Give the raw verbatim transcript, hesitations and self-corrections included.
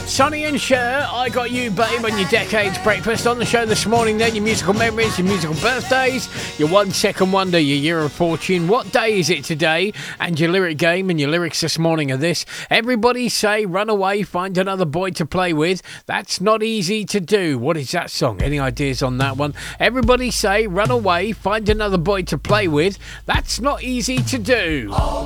Sonny and Cher, I Got You Babe on your Decades Breakfast. On the show this morning then, your musical memories, your musical birthdays, your one second wonder, your year of fortune. What day is it today? And your lyric game, and your lyrics this morning are this. Everybody say run away, find another boy to play with. That's not easy to do. What is that song? Any ideas on that one? Everybody say run away, find another boy to play with. That's not easy to do. Oh.